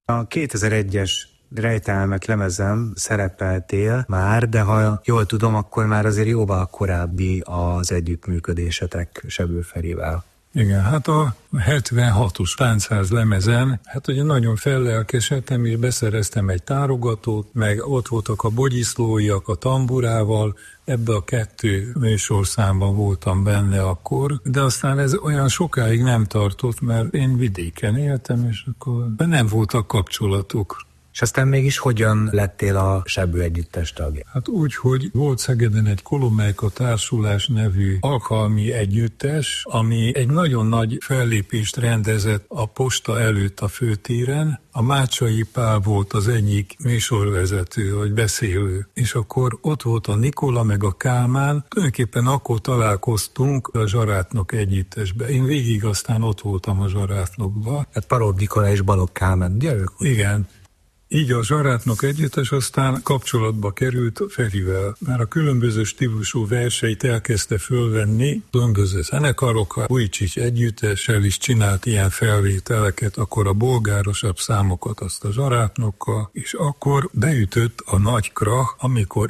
A 2001-es Rejtelmek lemezem szerepeltél már, de ha jól tudom, akkor már azért jóval korábbi az együttműködésetek Sebő Ferivel. Igen, hát a 76-os Táncház lemezen, hát ugye nagyon fellelkesedtem, és beszereztem egy tárogatót, meg ott voltak a bogyiszlóiak a tamburával, ebbe a 2 műsorszámban voltam benne akkor, de aztán ez olyan sokáig nem tartott, mert én vidéken éltem, és akkor nem voltak kapcsolatok. És aztán mégis hogyan lettél a Sebő együttes tagja? Hát úgy, hogy volt Szegeden egy Kolomelyka Társulás nevű alkalmi együttes, ami egy nagyon nagy fellépést rendezett a posta előtt a főtéren. A Mácsai Pál volt az egyik műsorvezető, vagy beszélő. És akkor ott volt a Nikola meg a Kálmán. Tulajdonképpen akkor találkoztunk a Zsarátnok együttesbe. Én végig aztán ott voltam a Zsarátnokban. Hát Paród Nikola és Balogh Kálmán, ugye ők? Igen. Így a Zsarátnok együttes aztán kapcsolatba került Ferivel, mert a különböző stílusú verseit elkezdte fölvenni, különböző zenekarokkal, Vujicic együttessel is csinált ilyen felvételeket, akkor a bolgárosabb számokat azt a Zsarátnokkal, és akkor beütött a nagy krach, amikor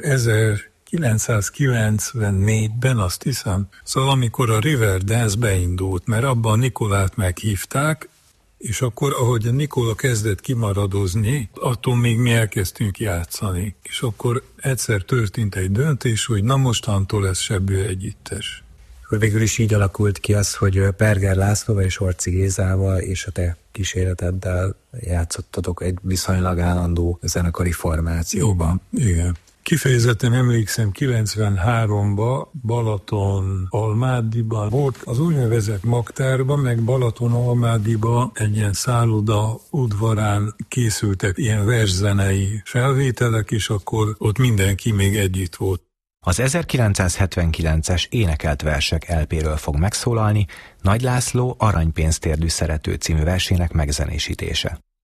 1994-ben, azt hiszem, szóval amikor a Riverdance beindult, mert abban Nikolát meghívták, és akkor, ahogy a Nikola kezdett kimaradozni, attól még mi elkezdtünk játszani. És akkor egyszer történt egy döntés, hogy na mostantól lesz Sebő együttes. Végül is így alakult ki az, hogy Perger Lászlóval és Orczy Gézával és a te kíséreteddel játszottatok egy viszonylag állandó zenekari formációban. Igen. Kifejezetten emlékszem, 93-ban Balaton-Almádiban volt az úgynevezett Magtárban, meg Balaton-Almádiban egy ilyen szálloda udvarán készültek ilyen verszenei felvételek, és akkor ott mindenki még együtt volt. Az 1979-es Énekelt versek LP-ről fog megszólalni Nagy László Aranypénztérdű szerető című versének megzenésítése.